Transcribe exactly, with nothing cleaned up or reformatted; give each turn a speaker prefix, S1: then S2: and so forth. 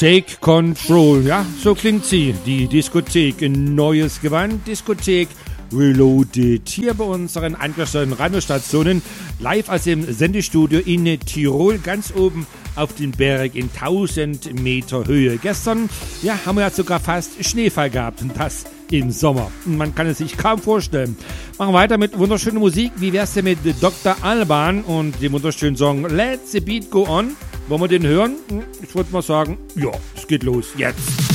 S1: Take Control, ja, so klingt sie, die Diskothek in neues Gewand, Diskothek Reloaded, hier bei unseren angeschlossenen Radiostationen, live aus dem Sendestudio in Tirol, ganz oben auf den Berg in tausend Meter Höhe. Gestern, ja, haben wir ja sogar fast Schneefall gehabt, und das im Sommer. Man kann es sich kaum vorstellen. Machen wir weiter mit wunderschöner Musik. Wie wär's denn mit Doktor Alban und dem wunderschönen Song Let the Beat Go On? Wollen wir den hören? Ich würde mal sagen, ja, es geht los, jetzt.